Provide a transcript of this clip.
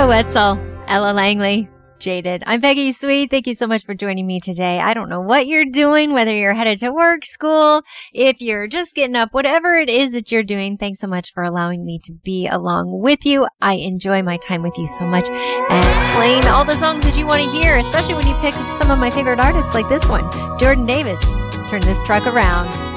Joe Wetzel, Ella Langley, Jaded. I'm Peggy Sweet. Thank you so much for joining me today. I don't know what you're doing, whether you're headed to work, school, if you're just getting up, whatever it is that you're doing. Thanks so much for allowing me to be along with you. I enjoy my time with you so much and playing all the songs that you want to hear, especially when you pick some of my favorite artists like this one, Jordan Davis. Turn this truck around.